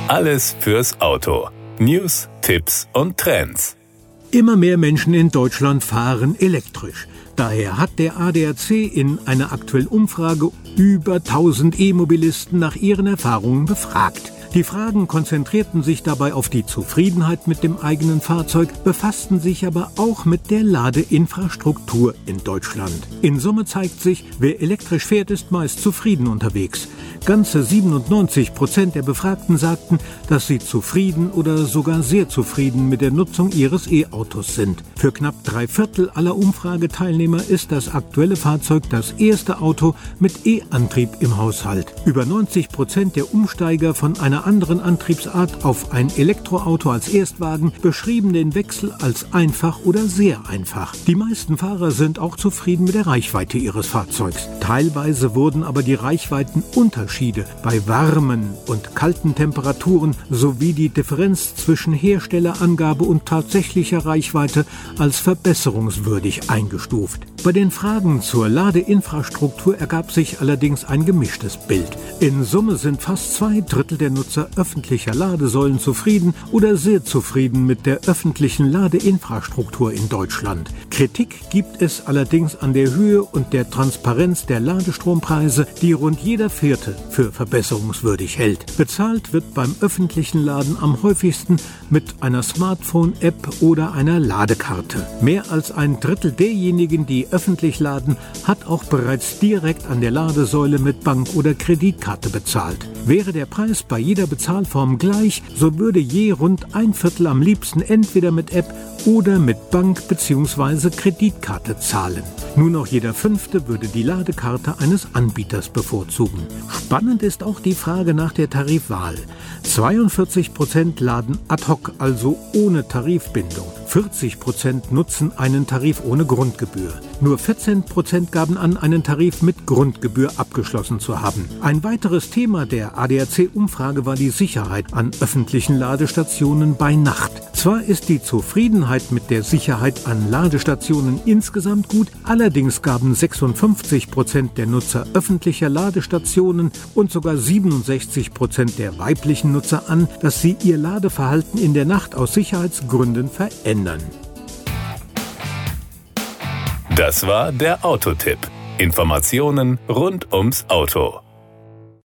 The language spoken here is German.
Alles fürs Auto. News, Tipps und Trends. Immer mehr Menschen in Deutschland fahren elektrisch. Daher hat der ADAC in einer aktuellen Umfrage über 1000 E-Mobilisten nach ihren Erfahrungen befragt. Die Fragen konzentrierten sich dabei auf die Zufriedenheit mit dem eigenen Fahrzeug, befassten sich aber auch mit der Ladeinfrastruktur in Deutschland. In Summe zeigt sich, wer elektrisch fährt, ist meist zufrieden unterwegs. Ganze 97% der Befragten sagten, dass sie zufrieden oder sogar sehr zufrieden mit der Nutzung ihres E-Autos sind. Für knapp 3/4 aller Umfrageteilnehmer ist das aktuelle Fahrzeug das erste Auto mit E-Antrieb im Haushalt. Über 90% der Umsteiger von einer anderen Antriebsart auf ein Elektroauto als Erstwagen beschrieben den Wechsel als einfach oder sehr einfach. Die meisten Fahrer sind auch zufrieden mit der Reichweite ihres Fahrzeugs. Teilweise wurden aber die Reichweitenunterschiede bei warmen und kalten Temperaturen sowie die Differenz zwischen Herstellerangabe und tatsächlicher Reichweite als verbesserungswürdig eingestuft. Bei den Fragen zur Ladeinfrastruktur ergab sich allerdings ein gemischtes Bild. In Summe sind fast 2/3 der Nutzer öffentlicher Ladesäulen zufrieden oder sehr zufrieden mit der öffentlichen Ladeinfrastruktur in Deutschland. Kritik gibt es allerdings an der Höhe und der Transparenz der Ladestrompreise, die rund jeder Vierte für verbesserungswürdig hält. Bezahlt wird beim öffentlichen Laden am häufigsten mit einer Smartphone-App oder einer Ladekarte. Mehr als 1/3 derjenigen, die öffentlich laden, hat auch bereits direkt an der Ladesäule mit Bank- oder Kreditkarte bezahlt. Wäre der Preis bei jeder Bezahlform gleich, so würde je rund 1/4 am liebsten entweder mit App oder mit Bank- bzw. Kreditkarte zahlen. Nur noch jeder Fünfte würde die Ladekarte eines Anbieters bevorzugen. Spannend ist auch die Frage nach der Tarifwahl. 42% laden ad hoc, also ohne Tarifbindung. 40% nutzen einen Tarif ohne Grundgebühr. Nur 14% gaben an, einen Tarif mit Grundgebühr abgeschlossen zu haben. Ein weiteres Thema der ADAC-Umfrage war die Sicherheit an öffentlichen Ladestationen bei Nacht. Zwar ist die Zufriedenheit mit der Sicherheit an Ladestationen insgesamt gut, allerdings gaben 56% der Nutzer öffentlicher Ladestationen und sogar 67% der weiblichen Nutzer an, dass sie ihr Ladeverhalten in der Nacht aus Sicherheitsgründen verändern. Das war der Autotipp. Informationen rund ums Auto.